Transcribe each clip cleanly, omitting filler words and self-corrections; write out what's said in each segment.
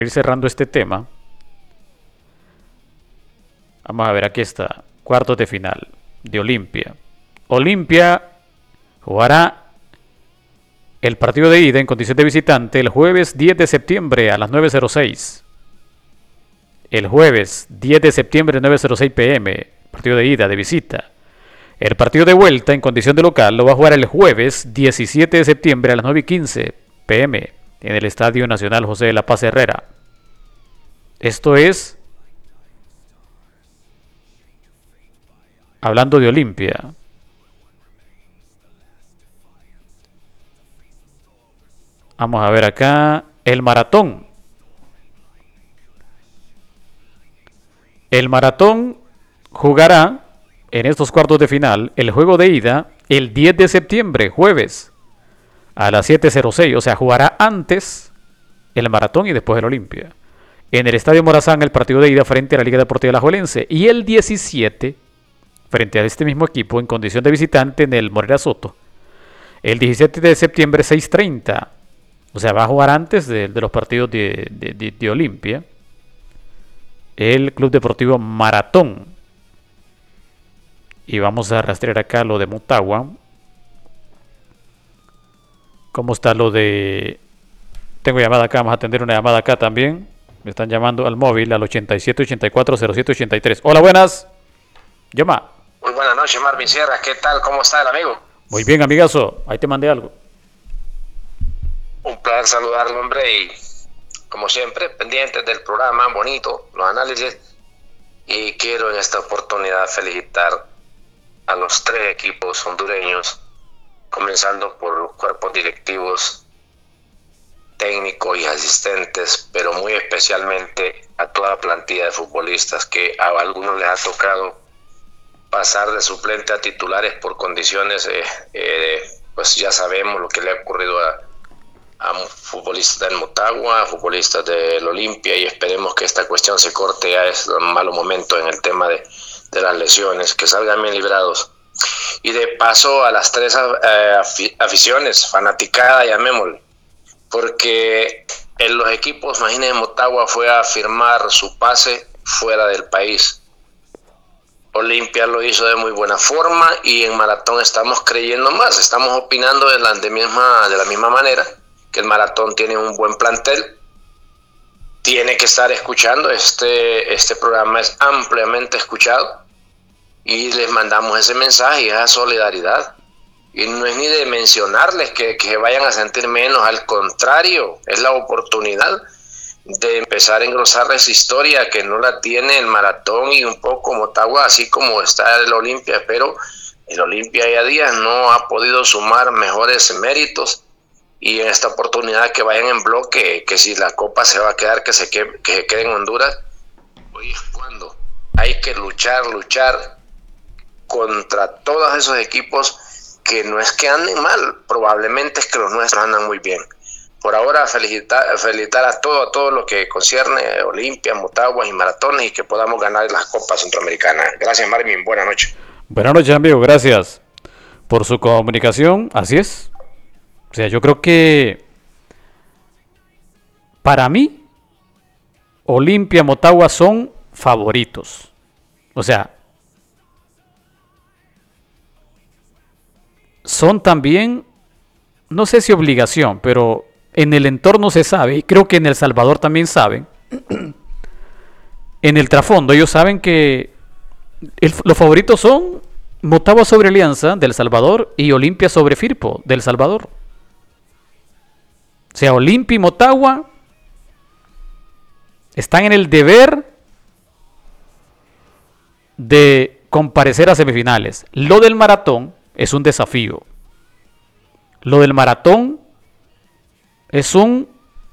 Ir cerrando este tema, vamos a ver, aquí está, cuartos de final de Olimpia. Olimpia jugará el partido de ida en condición de visitante el jueves 10 de septiembre a las 9:06. El jueves 10 de septiembre 9:06 pm, partido de ida, de visita. El partido de vuelta en condición de local lo va a jugar el jueves 17 de septiembre a las 9:15 pm en el Estadio Nacional José de la Paz Herrera. Esto es hablando de Olimpia. Vamos a ver acá el maratón. El maratón jugará en estos cuartos de final el juego de ida el 10 de septiembre, jueves, a las 7:06. O sea, jugará antes el maratón y después el Olimpia. En el Estadio Morazán el partido de ida frente a la Liga Deportiva Alajuelense. Y el 17 frente a este mismo equipo en condición de visitante en el Morera Soto. El 17 de septiembre 6:30. O sea, va a jugar antes de los partidos de Olimpia. El Club Deportivo Maratón. Y vamos a rastrear acá lo de Motagua. ¿Cómo está lo de...? Tengo llamada acá, vamos a atender una llamada acá también. Me están llamando al móvil al 87-84-07-83. Hola, buenas. Llama. Muy buenas noches, Marvin Sierra. ¿Qué tal? ¿Cómo está el amigo? Muy bien, amigazo. Ahí te mandé algo. Un placer saludarlo, hombre, y como siempre, pendientes del programa, bonito, los análisis. Y quiero en esta oportunidad felicitar a los 3 equipos hondureños, comenzando por los cuerpos directivos, técnicos y asistentes, pero muy especialmente a toda la plantilla de futbolistas que a algunos les ha tocado pasar de suplente a titulares por condiciones, pues ya sabemos lo que le ha ocurrido a futbolistas del Motagua, a futbolistas del Olimpia, y esperemos que esta cuestión se corte. Ya es un malo momento en el tema de las lesiones, que salgan bien librados. Y de paso a las 3 aficiones, fanaticada, llamémosle, porque en los equipos, imagínense, Motagua fue a firmar su pase fuera del país. Olimpia lo hizo de muy buena forma y en Maratón estamos creyendo más, estamos opinando de la misma manera, que el Maratón tiene un buen plantel, tiene que estar escuchando, este programa es ampliamente escuchado y les mandamos ese mensaje, esa solidaridad, y no es ni de mencionarles que vayan a sentir menos, al contrario, es la oportunidad de empezar a engrosar esa historia que no la tiene el Maratón y un poco Motagua, así como está el Olimpia, pero el Olimpia ya días no ha podido sumar mejores méritos. Y en esta oportunidad que vayan en bloque, que si la copa se va a quedar, que se quede en Honduras, hoy es cuando hay que luchar contra todos esos equipos que no es que anden mal, probablemente es que los nuestros andan muy bien. Por ahora felicitar a todo lo que concierne Olimpia, Motagua y Maratones, y que podamos ganar las copas centroamericanas. Gracias, Marvin, buenas noches. Buenas noches, amigo, gracias por su comunicación. Así es. O sea, yo creo que para mí Olimpia, Motagua son favoritos. O sea, son también, no sé si obligación, pero en el entorno se sabe, y creo que en El Salvador también saben, en el trasfondo ellos saben que los favoritos son Motagua sobre Alianza del Salvador y Olimpia sobre Firpo del Salvador. O sea, Olimpia y Motagua están en el deber de comparecer a semifinales. Lo del Maratón es un desafío. Lo del Maratón es un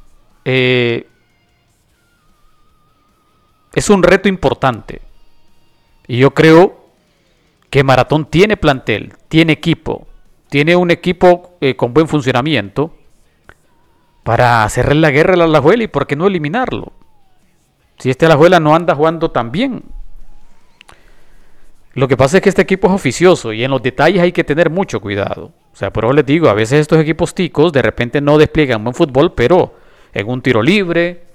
reto importante. Y yo creo que Maratón tiene plantel, tiene equipo, tiene un equipo con buen funcionamiento para hacerle la guerra al Alajuela y por qué no eliminarlo. Si Alajuela no anda jugando tan bien. Lo que pasa es que este equipo es oficioso y en los detalles hay que tener mucho cuidado. O sea, por eso les digo, a veces estos equipos ticos de repente no despliegan buen fútbol, pero en un tiro libre,